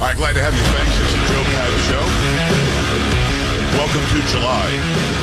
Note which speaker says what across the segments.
Speaker 1: right, glad to have you. Thanks. It's the Joe Pag Show. Welcome to July.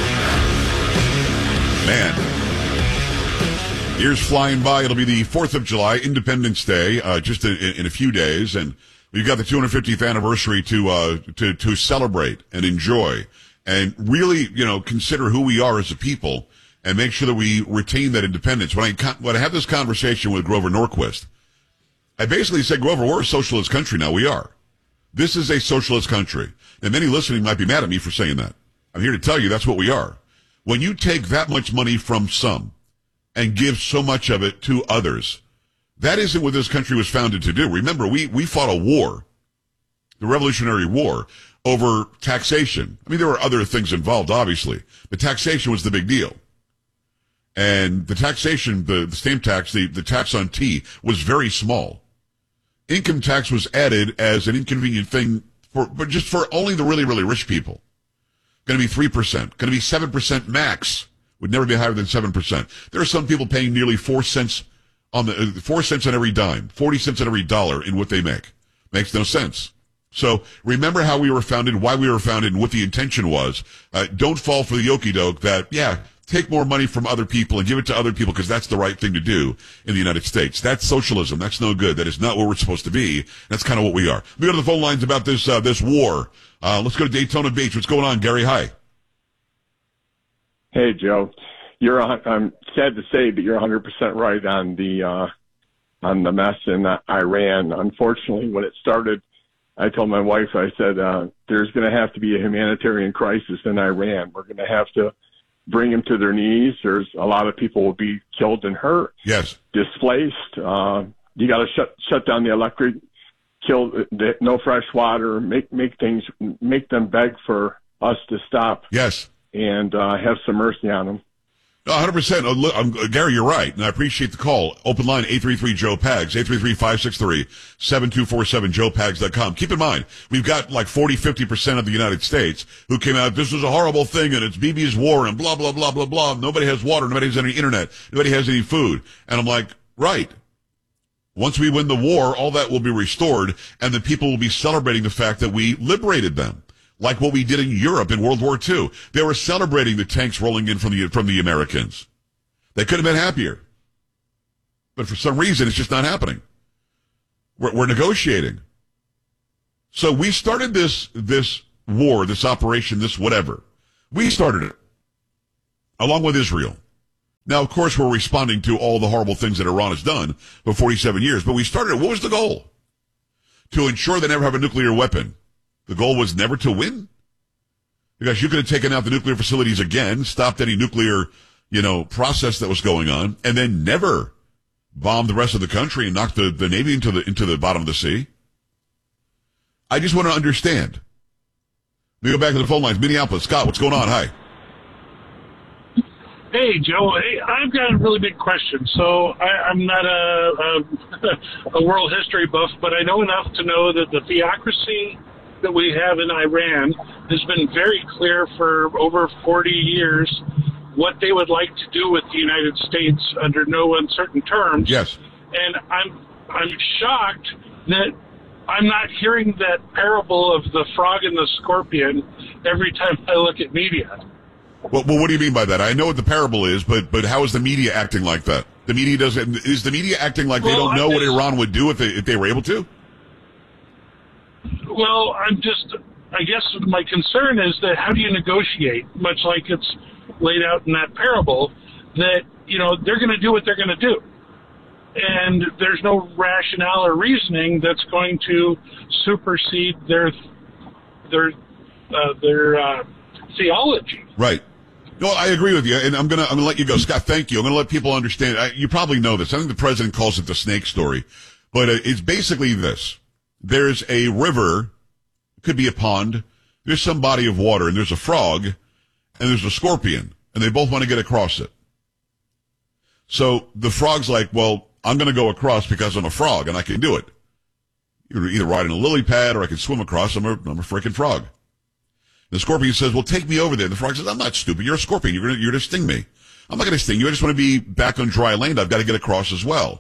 Speaker 1: Man, year's flying by. It'll be the 4th of July, Independence Day, just in a few days, and we've got the 250th anniversary to celebrate and enjoy, and really, consider who we are as a people, and make sure that we retain that independence. When I have this conversation with Grover Norquist, I basically said, Grover, we're a socialist country now. We are. This is a socialist country. And many listening might be mad at me for saying that. I'm here to tell you that's what we are. When you take that much money from some and give so much of it to others, that isn't what this country was founded to do. Remember, we fought a war, the Revolutionary War, over taxation. I mean, there were other things involved, obviously, but taxation was the big deal. And the taxation, the stamp tax, the tax on tea was very small. Income tax was added as an inconvenient thing but just for only the really, really rich people. Going to be 3%. Going to be 7% max. Would never be higher than 7%. There are some people paying nearly 4 cents on 4 cents on every dime, 40 cents on every dollar in what they make. Makes no sense. So remember how we were founded, why we were founded, and what the intention was. Don't fall for the okie-doke that, take more money from other people and give it to other people because that's the right thing to do in the United States. That's socialism. That's no good. That is not where we're supposed to be. That's kind of what we are. We go to the phone lines about this war. Let's go to Daytona Beach. What's going on, Gary? Hi.
Speaker 2: Hey, Joe. I'm sad to say, but you're 100% right on the mess in Iran. Unfortunately, when it started, I told my wife, I said, there's going to have to be a humanitarian crisis in Iran. We're going to have to bring them to their knees. There's a lot of people will be killed and hurt.
Speaker 1: Yes.
Speaker 2: Displaced. You got to shut down the electric, no fresh water, make them beg for us to stop.
Speaker 1: Yes.
Speaker 2: And have some mercy on them.
Speaker 1: 100%. Gary, you're right, and I appreciate the call. Open line, 833-JOE-PAGS, 833-563-7247, joepags.com. Keep in mind, we've got like 40-50% of the United States who came out, this was a horrible thing, and it's Bibi's war, and blah, blah, blah, blah, blah. Nobody has water, nobody has any internet, nobody has any food. And I'm like, right. Once we win the war, all that will be restored, and the people will be celebrating the fact that we liberated them. Like what we did in Europe in World War II. They were celebrating the tanks rolling in from the Americans. They could have been happier. But for some reason, it's just not happening. We're negotiating. So we started this war, this operation, this whatever. We started it, along with Israel. Now, of course, we're responding to all the horrible things that Iran has done for 47 years, but we started it. What was the goal? To ensure they never have a nuclear weapon. The goal was never to win. Because you could have taken out the nuclear facilities again, stopped any nuclear, process that was going on, and then never bombed the rest of the country and knocked the Navy into the bottom of the sea. I just want to understand. Let me go back to the phone lines. Minneapolis. Scott, what's going on? Hi.
Speaker 3: Hey, Joe. Hey, I've got a really big question. So I'm not a world history buff, but I know enough to know that the theocracy that we have in Iran has been very clear for over 40 years what they would like to do with the United States under no uncertain terms.
Speaker 1: Yes.
Speaker 3: And I'm shocked that I'm not hearing that parable of the frog and the scorpion every time I look at media.
Speaker 1: Well, what do you mean by that? I know what the parable is, but how is the media acting like that? Is the media acting like they don't know what Iran would do if they were able to?
Speaker 3: Well, I guess my concern is that how do you negotiate, much like it's laid out in that parable, that, they're going to do what they're going to do. And there's no rationale or reasoning that's going to supersede their theology.
Speaker 1: Right. No, I agree with you, and I'm gonna let you go, Scott. Thank you. I'm gonna let people understand. You probably know this. I think the president calls it the snake story, but it's basically this. There's a river, it could be a pond, there's some body of water, and there's a frog, and there's a scorpion, and they both want to get across it. So the frog's like, well, I'm going to go across because I'm a frog, and I can do it. You're either riding a lily pad, or I can swim across. I'm a freaking frog. The scorpion says, well, take me over there. The frog says, I'm not stupid. You're a scorpion. You're going to sting me. I'm not going to sting you. I just want to be back on dry land. I've got to get across as well.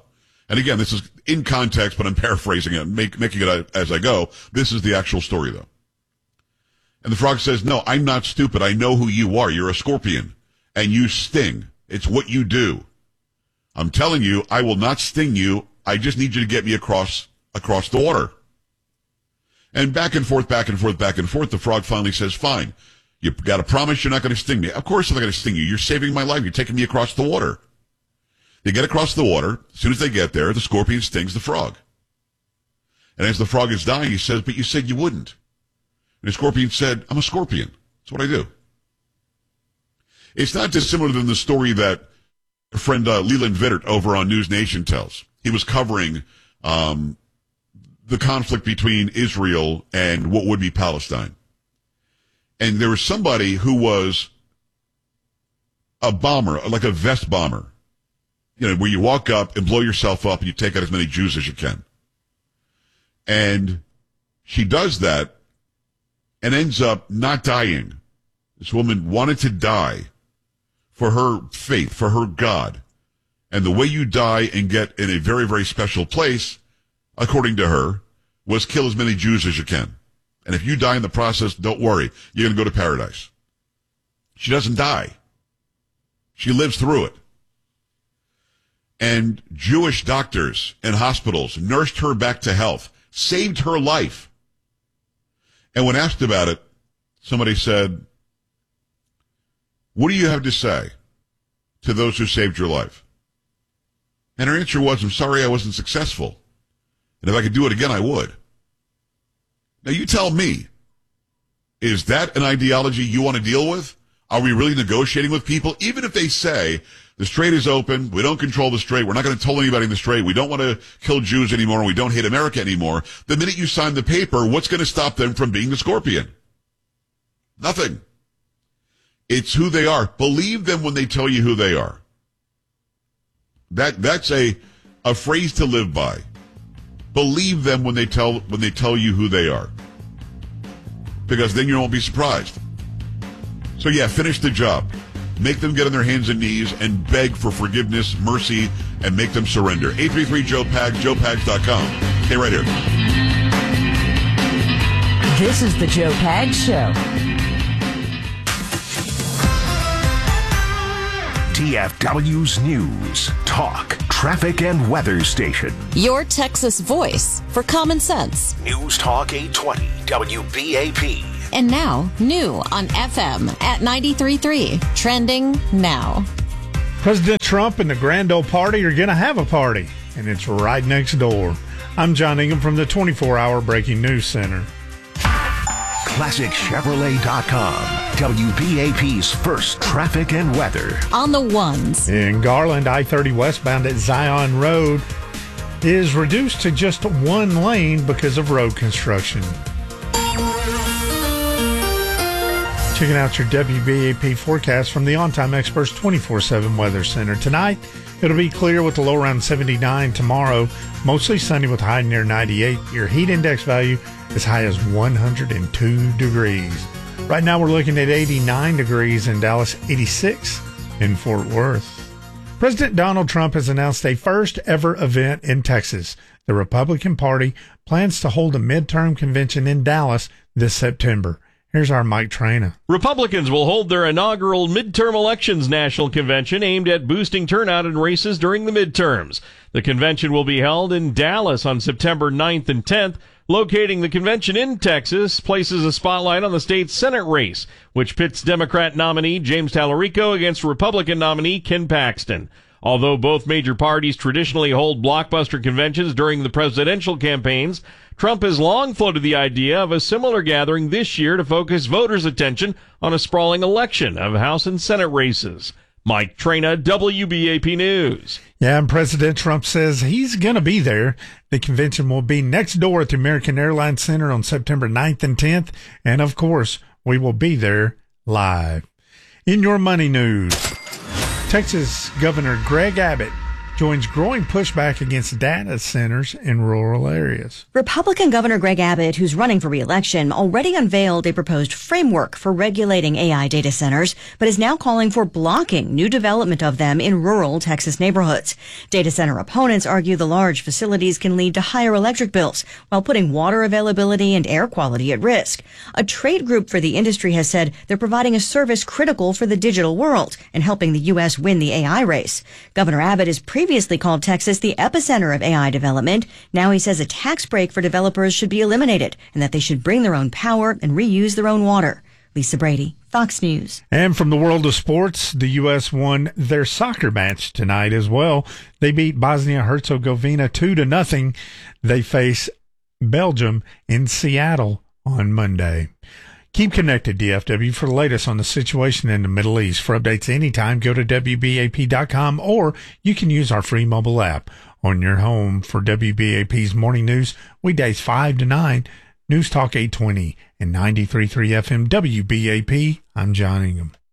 Speaker 1: And again, this is in context, but I'm paraphrasing it, making it as I go. This is the actual story, though. And the frog says, no, I'm not stupid. I know who you are. You're a scorpion, and you sting. It's what you do. I'm telling you, I will not sting you. I just need you to get me across the water. And back and forth, the frog finally says, fine. You got to promise you're not going to sting me. Of course I'm not going to sting you. You're saving my life. You're taking me across the water. They get across the water. As soon as they get there, the scorpion stings the frog. And as the frog is dying, he says, but you said you wouldn't. And the scorpion said, I'm a scorpion. That's what I do. It's not dissimilar than the story that our friend Leland Vittert over on News Nation tells. He was covering the conflict between Israel and what would be Palestine. And there was somebody who was a bomber, like a vest bomber, where you walk up and blow yourself up and you take out as many Jews as you can. And she does that and ends up not dying. This woman wanted to die for her faith, for her God. And the way you die and get in a very, very special place, according to her, was kill as many Jews as you can. And if you die in the process, don't worry. You're going to go to paradise. She doesn't die. She lives through it. And Jewish doctors and hospitals nursed her back to health, saved her life. And when asked about it, somebody said, what do you have to say to those who saved your life? And her answer was, I'm sorry I wasn't successful. And if I could do it again, I would. Now you tell me, is that an ideology you want to deal with? Are we really negotiating with people? Even if they say, the strait is open, we don't control the strait, we're not going to toll anybody in the strait, we don't want to kill Jews anymore, we don't hate America anymore. The minute you sign the paper, what's going to stop them from being the scorpion? Nothing. It's who they are. Believe them when they tell you who they are. That's a phrase to live by. Believe them when they tell you who they are. Because then you won't be surprised. So yeah, finish the job. Make them get on their hands and knees and beg for forgiveness, mercy, and make them surrender. 833-JOE-PAGS, joepags.com. Stay right here.
Speaker 4: This is the Joe Pags Show.
Speaker 5: TFW's News, Talk, Traffic, and Weather Station.
Speaker 4: Your Texas voice for common sense.
Speaker 5: News Talk 820, WBAP.
Speaker 4: And now, new on FM at 93.3. Trending now.
Speaker 6: President Trump and the Grand Ole Party are going to have a party, and it's right next door. I'm John Ingham from the 24-hour Breaking News Center.
Speaker 5: ClassicChevrolet.com, WBAP's first traffic and weather.
Speaker 4: On the ones.
Speaker 6: In Garland, I-30 westbound at Zion Road is reduced to just one lane because of road construction. Checking out your WBAP forecast from the On Time Experts 24/7 Weather Center. Tonight, it'll be clear with a low around 79. Tomorrow, mostly sunny with a high near 98. Your heat index value as high as 102 degrees. Right now, we're looking at 89 degrees in Dallas, 86 in Fort Worth. President Donald Trump has announced a first ever event in Texas. The Republican Party plans to hold a midterm convention in Dallas this September. Here's our Mike Traina.
Speaker 7: Republicans will hold their inaugural midterm elections national convention aimed at boosting turnout in races during the midterms. The convention will be held in Dallas on September 9th and 10th. Locating the convention in Texas places a spotlight on the state's Senate race, which pits Democrat nominee James Tallarico against Republican nominee Ken Paxton. Although both major parties traditionally hold blockbuster conventions during the presidential campaigns, Trump has long floated the idea of a similar gathering this year to focus voters' attention on a sprawling election of House and Senate races. Mike Traina, WBAP News.
Speaker 6: Yeah, and President Trump says he's going to be there. The convention will be next door at the American Airlines Center on September 9th and 10th. And, of course, we will be there live. In your money news, Texas Governor Greg Abbott joins growing pushback against data centers in rural areas.
Speaker 8: Republican Governor Greg Abbott, who's running for re-election, already unveiled a proposed framework for regulating AI data centers, but is now calling for blocking new development of them in rural Texas neighborhoods. Data center opponents argue the large facilities can lead to higher electric bills while putting water availability and air quality at risk. A trade group for the industry has said they're providing a service critical for the digital world and helping the U.S. win the AI race. Governor Abbott has previously called Texas the epicenter of AI development. Now he says a tax break for developers should be eliminated and that they should bring their own power and reuse their own water. Lisa Brady, Fox News.
Speaker 6: And from the world of sports, the U.S. won their soccer match tonight as well. They beat Bosnia-Herzegovina 2-0. They face Belgium in Seattle on Monday. Keep connected, DFW, for the latest on the situation in the Middle East. For updates anytime, go to WBAP.com, or you can use our free mobile app on your home for WBAP's morning news, weekdays 5 to 9, News Talk 820 and 93.3 FM WBAP. I'm John Ingham.